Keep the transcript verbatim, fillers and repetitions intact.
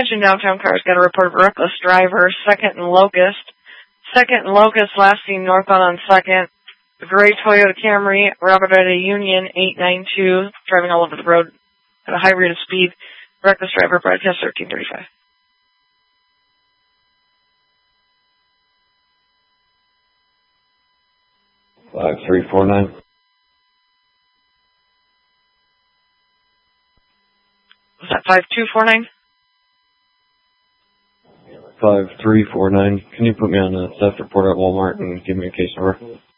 attention downtown cars. Got a report of a reckless driver. Second and Locust. Second and Locust, last seen northbound on Second. A gray Toyota Camry, Robert at a Union, eight nine two, driving all over the road at a high rate of speed. Reckless driver, broadcast thirteen thirty-five. five three four nine. Was that five two four nine? five three four nine. Can you put me on a theft report at Walmart and give me a case number?